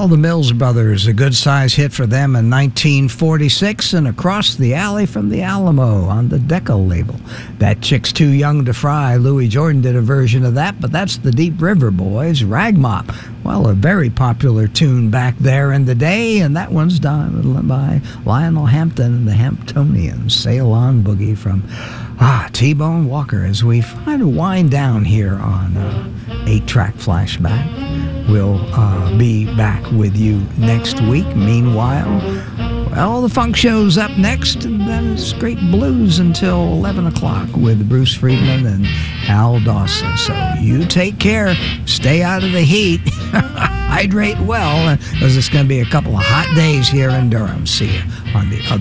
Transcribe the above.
Well, the Mills Brothers, a good-sized hit for them in 1946, and Across the Alley from the Alamo on the Decca label. That Chick's Too Young to Fry, Louis Jordan did a version of that, but that's the Deep River Boys, Rag Mop. Well, a very popular tune back there in the day, and that one's done by Lionel Hampton and the Hamptonians. Sail On Boogie from T-Bone Walker as we kind of wind down here on 8-Track Flashback. We'll be back with you next week. Meanwhile, well, the funk show's up next, and then it's Great Blues until 11 o'clock with Bruce Friedman and Al Dawson. So you take care. Stay out of the heat. Hydrate well, because it's going to be a couple of hot days here in Durham. See you on the other